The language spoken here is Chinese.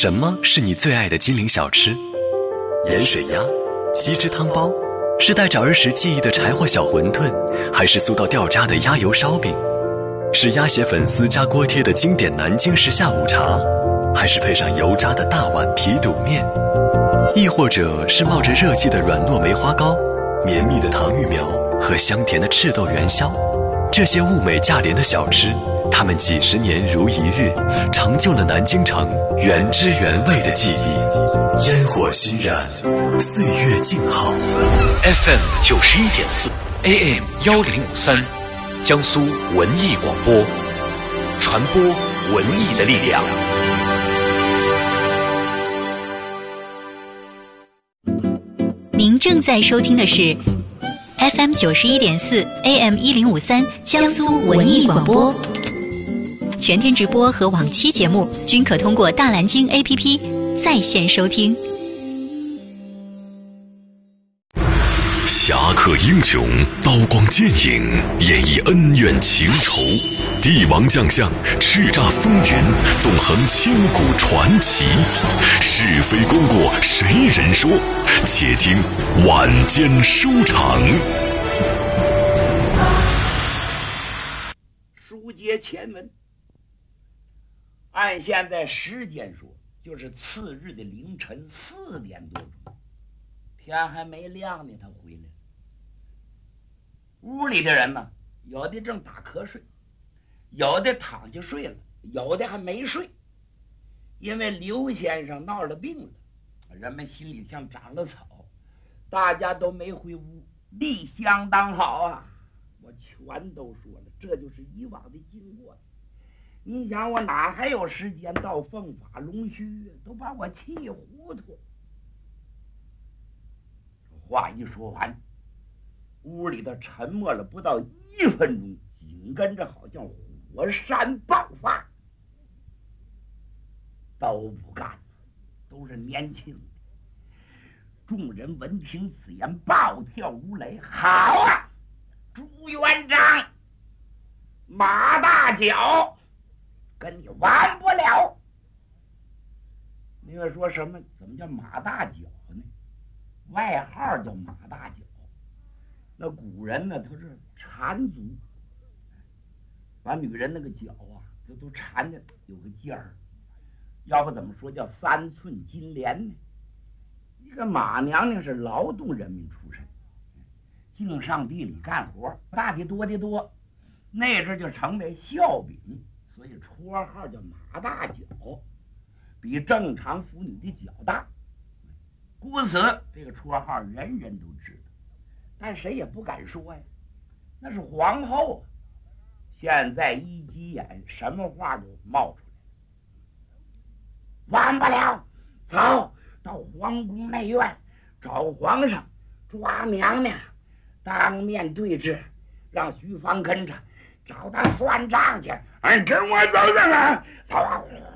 什么是你最爱的金陵小吃？盐水鸭、鸡汁汤包，是带着儿时记忆的柴火小馄饨，还是酥到掉渣的鸭油烧饼？是鸭血粉丝加锅贴的经典南京式下午茶，还是配上油炸的大碗皮肚面？亦或者是冒着热气的软糯梅花糕、绵密的糖芋苗和香甜的赤豆元宵？这些物美价廉的小吃，它们几十年如一日，成就了南京城原汁原味的记忆。烟火熏染，岁月静好。 FM 91.4 AM 1053，江苏文艺广播，传播文艺的力量。 您正在收听的是 FM 91.4 AM 1053江苏文艺广播，全天直播和往期节目均可通过大蓝鲸 APP 在线收听。 侠客英雄，刀光剑影，演绎恩怨情仇，帝王将相，叱咤风云，纵横千古传奇。是非功过谁人说？且听晚间书场。 书接前文，按现在时间说，就是次日的凌晨4点多钟，天还没亮呢，他回来了。屋里的人呢，有的正打瞌睡，有的躺下睡了，有的还没睡。因为刘先生闹了病了，人们心里像长了草，大家都没回屋，力相当好啊。我全都说了，这就是以往的经过。你想我哪还有时间到凤法龙须，都把我气糊涂。话一说完，屋里头沉默了不到1分钟，紧跟着好像火山爆发。都不干了，都是年轻的。众人闻听此言，暴跳如雷。好啊，朱元璋，马大脚，跟你完不了。你要说什么？怎么叫马大脚呢？外号叫马大脚。那古人呢，他是缠足，把女人那个脚啊，这都缠着有个尖儿。要不怎么说叫3寸金莲呢？这个马娘娘是劳动人民出身，净上地里干活，大的多的多，那阵就成为笑柄，所以绰号叫马大脚，比正常妇女的脚大。故此这个绰号人人都知道，但谁也不敢说呀，那是皇后啊。现在一急眼，什么话都冒出来。完不了，走到皇宫内院找皇上，抓娘娘，当面对质，让徐芳跟着找他算账去。跟我走走啊，走啊！